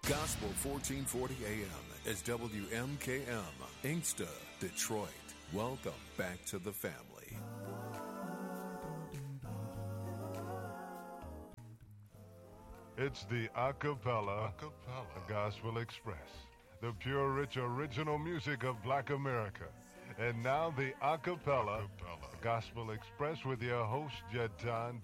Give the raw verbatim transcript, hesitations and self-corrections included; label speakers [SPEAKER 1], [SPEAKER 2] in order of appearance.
[SPEAKER 1] Gospel fourteen forty A M is W M K M, Inkster, Detroit. Welcome back to the family.
[SPEAKER 2] It's the acapella, acapella Gospel Express, the pure, rich, original music of Black America. And now the acapella, acapella Gospel Express with your host, Jadon